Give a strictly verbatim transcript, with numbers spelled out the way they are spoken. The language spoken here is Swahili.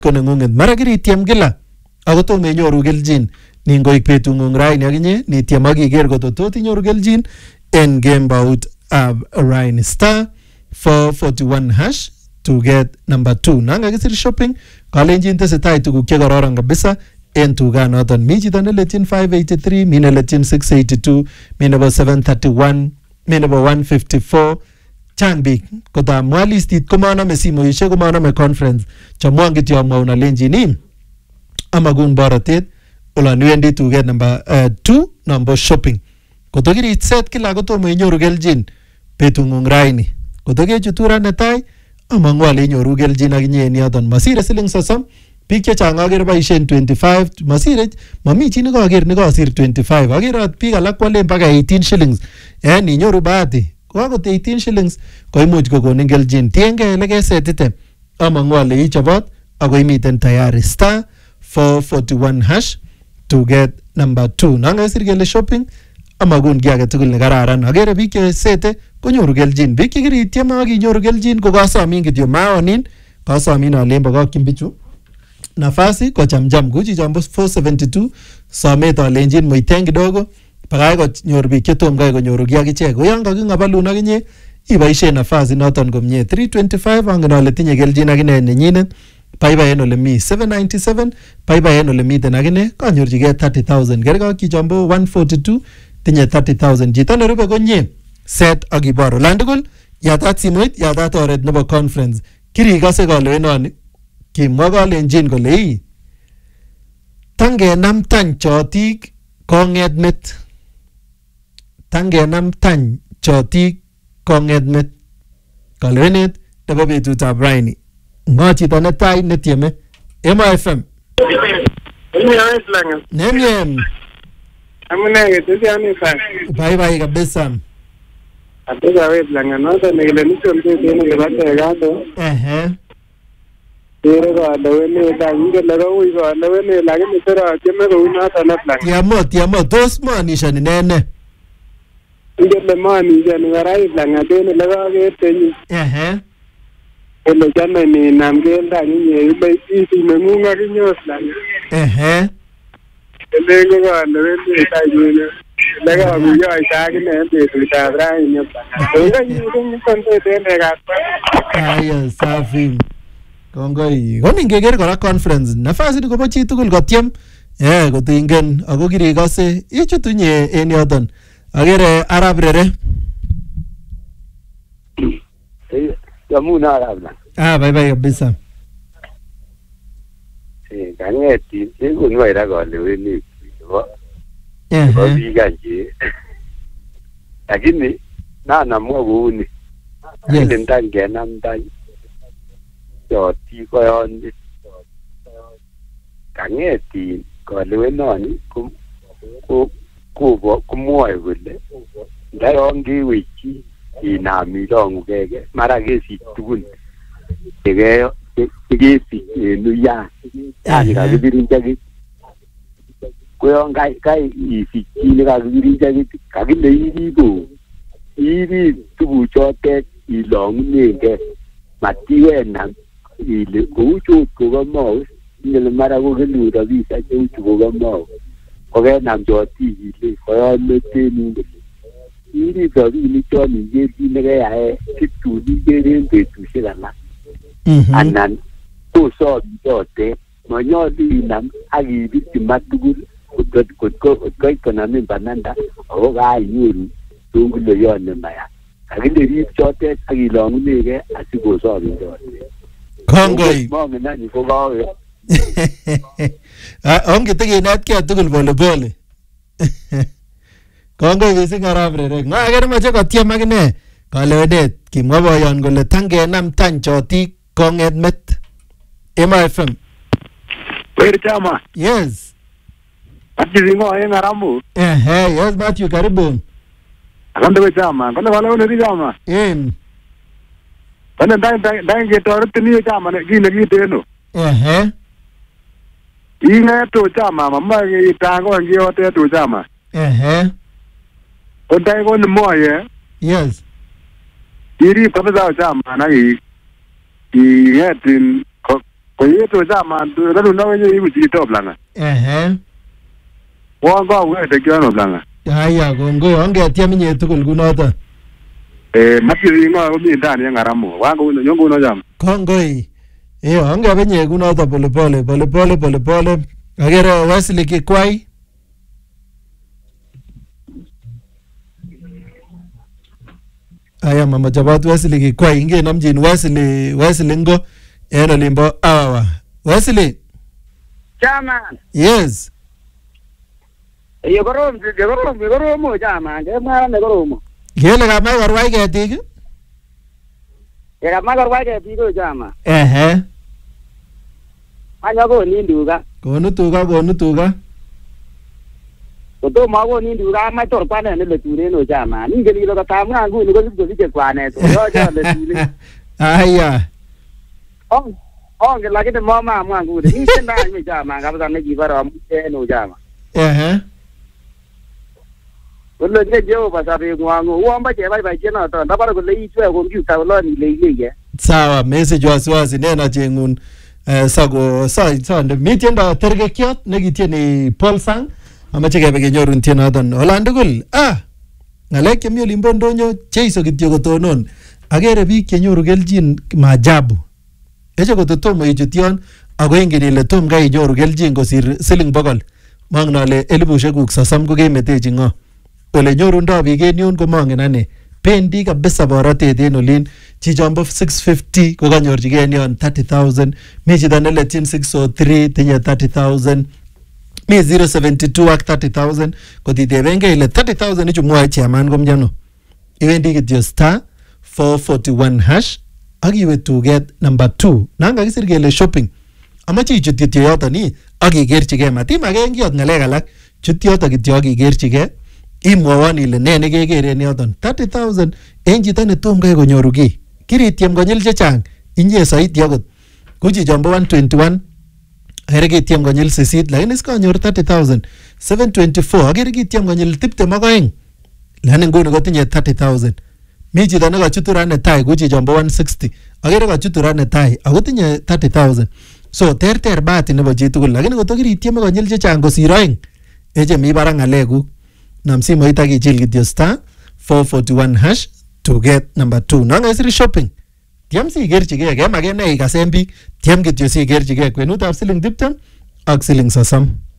ko nengunget. Mara kiritiem kila ako tomo inyoru keljin. Ningoik betung'ung raini akinye nitiem ak iker koto tot inyoru keljin en gamebout ab raini. Star four forty-one hash to get number two. Nanga kisir shopping kalenjin tesetai tuguk che kororon kabisa en tuganoton. Mi chito neletyin five eighty-three, mi neletyin six eighty-two, mi nebo seven thirty-one, mi nebo one fifty-four. Chang bik kota mwalistit komaname simoishek komaname conference chamwang kityo amwaun alenjin im amagun borotet olan wendi tuget number uh, two number shopping. Koto kirit set kila kotomo inyoru keljin betung'ung raini. Koto kechutu ra netai amangu ale inyoru keljin akinye en yoton. Masire siling sosom. Biik chechang akere boisien twenty-five, masire mami chi nekaker nekasir twenty-five. Akere biik alak kwalen mpaka eighteen shillings. En inyoru bahati kokakot eighteen shillings koimuch kokonin keljin. Tiengei ele kesetite amangu ale ichobot ako imiten tayari. Star four forty-one hash to get number two. Nanga isir kele shopping amakun ki age tugul nekararan. Akere biik chesete konyoru keljin. Biik chekirityem ak inyoru keljin ko kasomin kityo maonin. Kasomin alen bokokyin bichu nafasi kochamjam kuchi jambo four seventy-two somet alenjin muiten kidogo pakai konyor biik chetom kai konyoru ki akichek. Ko yan kaking'abalun akinye iboisien nafasi noton komie. Three twenty-five angen ale tinye keljin akine nenyinet. Baibai ole mi seven ninety-seven, baibai ole miten akine kanyorchigei thirty thousand. Kerka kijambo one forty-two tinye thirty thousand. Chito nerube konye set akiboru. Landugul yatat simoit yatat oret nebo conference. Kirikase kalewenoni kimwa kalenjin kole ii tangenam tany chotik kong'et met. Tangenam tany chotik kong'et met. Kalewenet nebo betutab raini. Ngo chito netai netieme Emo F M. Nemiem. Amune ketesiani fa. Bye bye kabisa. Ateza wet langa nota negele nicho mtete ne lebate gato. Ehe. Pero ko alawene da inge lago wi ko alawene lakini sera jeme ko unata na plan. Tiamo tiamo dos maanisha ni nene. Inge le maanisha ni garai langa tene lago getenyi. Ehe. Ele jana ni namgenda nyinyi ile isi mengunga kinyos langa. Ehe. Ele ko alawene da yene. Lago aguyo isagi ne mbe tutabra ni pa. Oga ni ni konte tene gatpa. Aya safi. Kongoi. Ko ningeker kora conference nafasi ni kobo chi tugul kotyem eh kotingen ako kirikose ichutunye en yoton. Akere Arab Rere. Eh, yamuna Arab na. Ah, bye bye kabisa. Eh, kangeti iko nwaira kaleweni. Eh. Ko biganje. Lakini na namwa kuuni. Yes. Ile ndange namdai. Choti koyonde. Kangeti kalewenoni ko ko kumwoe kole ndayongi wichi inami longukeke mara kesi tugun tegeyo tegesi enuya yani kakibirinjaki koyon kai kai isikini kakibirinjaki kakile iribo iri tuguchotet ilong'unenge matiwenam ile kouchut kokamau ile mara kokelu rabisa cheuchu kokamau kokenam chotik ile koyon metenu kole irib rabinik chon iker kit nekeyae situn iker en betusiek alak anan kosom chotet manyolu inam ak ibirchi matugul kot koit konamin bananda ako kainyoru tonguloyon nemaya kakile rib chotet ak ilong'unegei asikosomin chotet. Kongoi. Mongen any ko kawe. Onge tekenetkei tugul pole pole. Kongoi mising Arab Rere. Ngo akere moche kotyem akine kalewenet kimwa boyon kole tangenam tany chotik kong'et met. Emo F M. Weri chama. Yes. Atizingo en Arambu. Ehe, yes Matthew karibu. Akande we chama. Kale wala wala chama. Em. Kale ndai ndai ngetoret ni chama ne kile kiteno. Ehe. Ingeto chama mama itango ngiyote tu chama. Ehe. Ondai ko moye. Yes. Iri kabisa chama na i i yetin Koyeto chairman ro na wenye ibu chito blanga. Ehe. Wongo wete kyono blanga. Haya kongoi ongetiem inye tugul kunoto. Eh mati ngo mi ndani ya ngaramo. Wango uno nyongo uno jam. Kongoi. Eh ongebe inye kunoto pole pole pole pole pole pole. Agere Wesley Kikwai. Aya mama chabat Wesley Kikwai inge namjin Wesley Wesley ngo en olimbo awa. Wesley. Chairman. Yes. Yo korom, yo korom, yo korom chairman. Ke mara ne korom. Kele kamai korwai ketik? Ye kamai korwai ketik ko chairman. Ehe. Anya ko ni nduga. Konu tuga konu tuga. Koto ma ko ni nduga ma tor pa ne le ture no chairman. Ni ngeli lo ka tamga ngu ni ko ko ni ke kwa ne to. Yo cha le ture. Aya. Oh. Oh, ke lagi de mama ma ngu de. Ni senda ni chairman ka ba ne ji bara mu te no chairman. Ehe. Ulo nge jo ba sabe ngwangu. Uomba che bai bai chena to. Da bara ko le itwe ko computer lo ni le le ye. Sawa, message wasiwasi nena chengun uh, sago sa sa mitienda tergekiat negitieni Paul Sang amache kebe kenyorun tienoton olandugul ah ngalek chemi olimbo ndonyo cheiso kityo kotonon agere biik chenyoru keljin maajabu eche kototomo ichut yon ako ingen ile tom kai inyoru keljin kosir siling bokol mang'en ale elibushek kuk sosom ko kemetechi ng'o ole nyorundo biik en yun komangen ane pendi kabisa borotet en olin chichombo six fifty ko kanyorchigei en yon thirty thousand mi chito neletyin six oh three tinye thirty thousand mi zero seventy two ak thirty thousand kotitebengei ile thirty thousand ichu mwoe chairman komyano iwendi kityo star four forty-one hash ak iwe tuget number two nan kakisir kele shopping amache ichut kityo yoton i ak ikerchigei matimaken kiyot ng'alek alak chut yoton kityo ak ikerchigei imwowon ile ne nekeker en yoton thirty thousand en chito netom kai konyoru kiy kirityem konyil chechang inye saiti akot ku chichombo one twenty-one akere kityem konyil sisit lakini sikanyor thirty thousand seven twenty-four akere kityem konyil tiptem ak oeng lakini nguni kotinye thirty thousand mi chito nekachutu raa netai ku chichombo one sixty akere kachutu raa netai akotinye thirty thousand so terter bahati nebo chitugul lakini koto kirityeme konyil chechang kosir oeng eche mi barak ng'alekuk nam simoit ak ichil kityo star four forty-one hash to get number two no ngesiri shopping tiam si ikerchigei kemaken ne ikasen biik tiam kityo si ikerchigei kwenutab siling tiptem ak siling sosom.